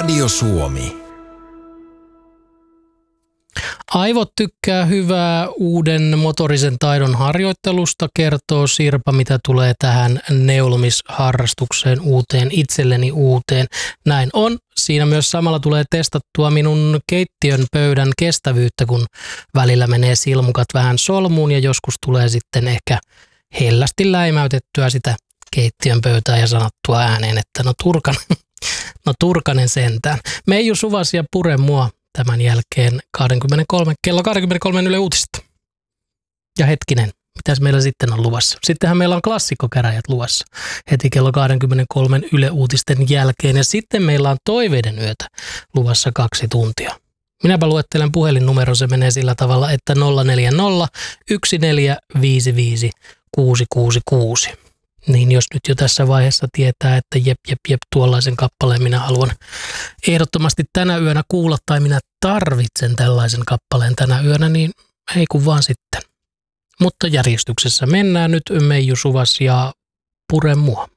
Radio Suomi. Aivot tykkää hyvää uuden motorisen taidon harjoittelusta, kertoo Sirpa, mitä tulee tähän neulomisharrastukseen itselleni uuteen. Näin on. Siinä myös samalla tulee testattua minun keittiön pöydän kestävyyttä, kun välillä menee silmukat vähän solmuun ja joskus tulee sitten ehkä hellästi läimäytettyä sitä keittiön pöytää ja sanottua ääneen, että no turkanen sentään. Meiju suvasi ja pure mua tämän jälkeen kello 23 Yle Uutisista. Ja hetkinen, mitäs meillä sitten on luvassa? Sittenhän meillä on klassikkokäräjät luvassa heti kello 23 Yle Uutisten jälkeen. Ja sitten meillä on toiveiden yötä luvassa 2 tuntia. Minäpä luettelen puhelinnumero, se menee sillä tavalla, että 040 1455 666. Niin jos nyt jo tässä vaiheessa tietää, että jep, tuollaisen kappaleen minä haluan ehdottomasti tänä yönä kuulla tai minä tarvitsen tällaisen kappaleen tänä yönä, niin ei kun vaan sitten. Mutta järjestyksessä mennään nyt Meiju Suvas ja pure mua.